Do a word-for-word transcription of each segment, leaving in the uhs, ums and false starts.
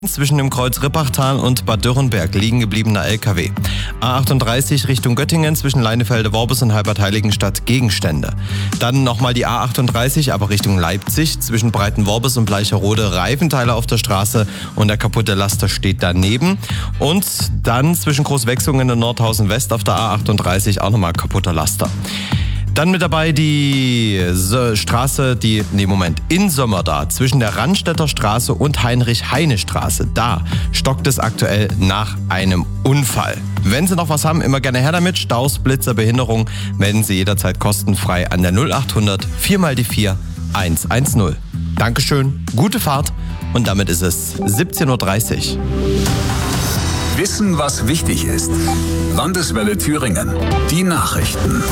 Zwischen dem Kreuz Rippachtal und Bad Dürrenberg liegen gebliebener L K W. A achtunddreißig Richtung Göttingen zwischen Leinefelde-Worbis und Halbert-Heiligenstadt Gegenstände. Dann nochmal die A achtunddreißig, aber Richtung Leipzig zwischen Breiten-Worbis und Bleicherode Reifenteile auf der Straße und der kaputte Laster steht daneben. Und dann zwischen Großwechsungen und Nordhausen West auf der A achtunddreißig auch nochmal kaputter Laster. Dann mit dabei die Straße, die, nee Moment, in Sömmerda, zwischen der Rannstädter Straße und Heinrich-Heine-Straße. Da stockt es aktuell nach einem Unfall. Wenn Sie noch was haben, immer gerne her damit. Staus, Blitzer, Behinderung, melden Sie jederzeit kostenfrei an der null achthundert vier mal die vier eins eins null. Dankeschön, gute Fahrt und damit ist es siebzehn Uhr dreißig. Wissen, was wichtig ist. Landeswelle Thüringen. Die Nachrichten.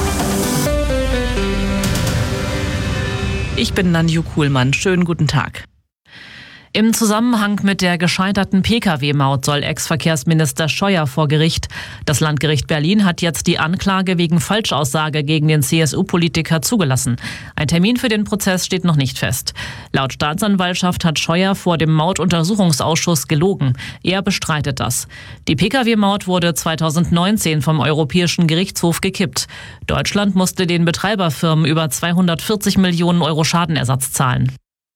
Ich bin Nanju Kuhlmann. Schönen guten Tag. Im Zusammenhang mit der gescheiterten P K W-Maut soll Ex-Verkehrsminister Scheuer vor Gericht. Das Landgericht Berlin hat jetzt die Anklage wegen Falschaussage gegen den C S U-Politiker zugelassen. Ein Termin für den Prozess steht noch nicht fest. Laut Staatsanwaltschaft hat Scheuer vor dem Mautuntersuchungsausschuss gelogen. Er bestreitet das. Die P K W-Maut wurde zweitausendneunzehn vom Europäischen Gerichtshof gekippt. Deutschland musste den Betreiberfirmen über zweihundertvierzig Millionen Euro Schadenersatz zahlen.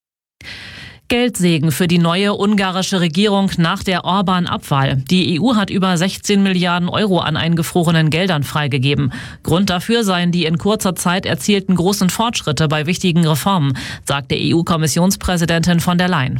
Geldsegen für die neue ungarische Regierung nach der Orbán-Abwahl. Die E U hat über sechzehn Milliarden Euro an eingefrorenen Geldern freigegeben. Grund dafür seien die in kurzer Zeit erzielten großen Fortschritte bei wichtigen Reformen, sagte E U-Kommissionspräsidentin von der Leyen.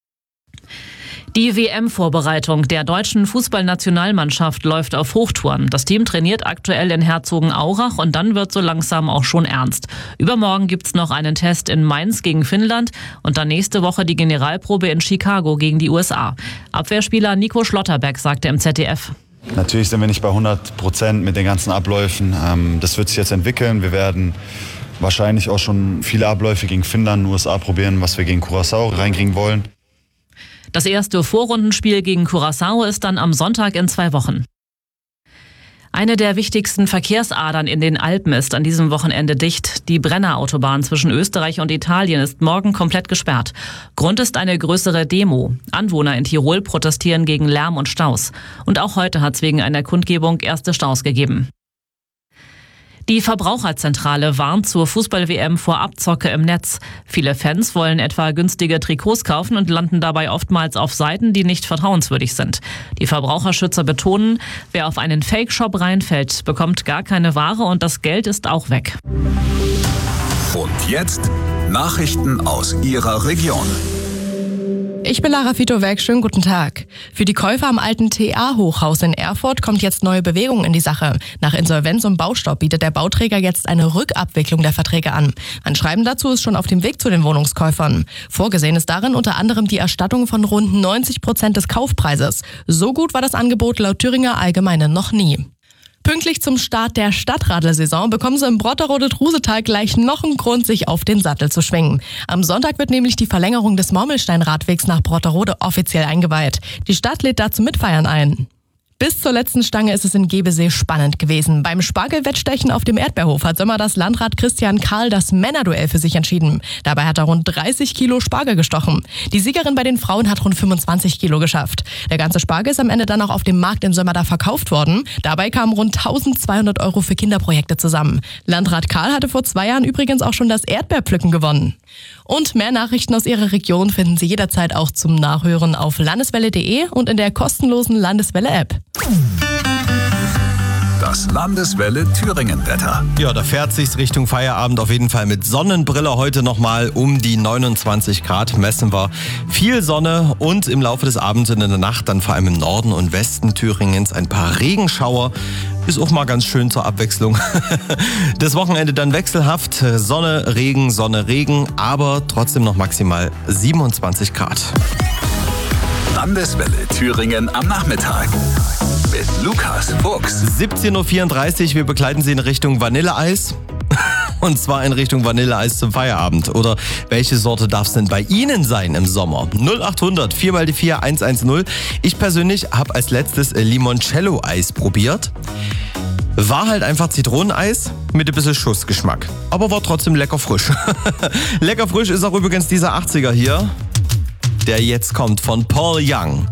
Die W M-Vorbereitung der deutschen Fußballnationalmannschaft läuft auf Hochtouren. Das Team trainiert aktuell in Herzogenaurach und dann wird so langsam auch schon ernst. Übermorgen gibt's noch einen Test in Mainz gegen Finnland und dann nächste Woche die Generalprobe in Chicago gegen die U S A. Abwehrspieler Nico Schlotterbeck sagte im Z D F. Natürlich sind wir nicht bei hundert Prozent mit den ganzen Abläufen. Das wird sich jetzt entwickeln. Wir werden wahrscheinlich auch schon viele Abläufe gegen Finnland und U S A probieren, was wir gegen Curaçao reinkriegen wollen. Das erste Vorrundenspiel gegen Curaçao ist dann am Sonntag in zwei Wochen. Eine der wichtigsten Verkehrsadern in den Alpen ist an diesem Wochenende dicht. Die Brennerautobahn zwischen Österreich und Italien ist morgen komplett gesperrt. Grund ist eine größere Demo. Anwohner in Tirol protestieren gegen Lärm und Staus. Und auch heute hat es wegen einer Kundgebung erste Staus gegeben. Die Verbraucherzentrale warnt zur Fußball-W M vor Abzocke im Netz. Viele Fans wollen etwa günstige Trikots kaufen und landen dabei oftmals auf Seiten, die nicht vertrauenswürdig sind. Die Verbraucherschützer betonen, wer auf einen Fake-Shop reinfällt, bekommt gar keine Ware und das Geld ist auch weg. Und jetzt Nachrichten aus Ihrer Region. Ich bin Lara Fitowek, schönen guten Tag. Für die Käufer am alten T A-Hochhaus in Erfurt kommt jetzt neue Bewegung in die Sache. Nach Insolvenz und Baustopp bietet der Bauträger jetzt eine Rückabwicklung der Verträge an. Ein Schreiben dazu ist schon auf dem Weg zu den Wohnungskäufern. Vorgesehen ist darin unter anderem die Erstattung von rund neunzig Prozent des Kaufpreises. So gut war das Angebot laut Thüringer Allgemeine noch nie. Pünktlich zum Start der Stadtradlersaison bekommen Sie im Brotterode-Trusetal gleich noch einen Grund, sich auf den Sattel zu schwingen. Am Sonntag wird nämlich die Verlängerung des Mormelstein-Radwegs nach Brotterode offiziell eingeweiht. Die Stadt lädt dazu mitfeiern ein. Bis zur letzten Stange ist es in Gebesee spannend gewesen. Beim Spargelwettstechen auf dem Erdbeerhof hat Sommer das Landrat Christian Karl das Männerduell für sich entschieden. Dabei hat er rund dreißig Kilo Spargel gestochen. Die Siegerin bei den Frauen hat rund fünfundzwanzig Kilo geschafft. Der ganze Spargel ist am Ende dann auch auf dem Markt in Sömmerda verkauft worden. Dabei kamen rund eintausendzweihundert Euro für Kinderprojekte zusammen. Landrat Karl hatte vor zwei Jahren übrigens auch schon das Erdbeerpflücken gewonnen. Und mehr Nachrichten aus Ihrer Region finden Sie jederzeit auch zum Nachhören auf landeswelle punkt de und in der kostenlosen Landeswelle-App. Das Landeswelle Thüringen-Wetter. Ja, da fährt sich's Richtung Feierabend auf jeden Fall mit Sonnenbrille. Heute nochmal um die neunundzwanzig Grad messen wir. Viel Sonne und im Laufe des Abends und in der Nacht dann vor allem im Norden und Westen Thüringens ein paar Regenschauer. Ist auch mal ganz schön zur Abwechslung. Das Wochenende dann wechselhaft. Sonne, Regen, Sonne, Regen, aber trotzdem noch maximal siebenundzwanzig Grad. Landeswelle Thüringen am Nachmittag mit Lukas Fuchs. siebzehn Uhr vierunddreißig, wir begleiten Sie in Richtung Vanilleeis. Und zwar in Richtung Vanilleeis zum Feierabend. Oder welche Sorte darf es denn bei Ihnen sein im Sommer? null achthundert vier mal die vier eins eins null. Ich persönlich habe als letztes Limoncello-Eis probiert. War halt einfach Zitroneneis mit ein bisschen Schussgeschmack. Aber war trotzdem lecker frisch. Lecker frisch ist auch übrigens dieser achtziger hier. der jetzt kommt von Paul Young.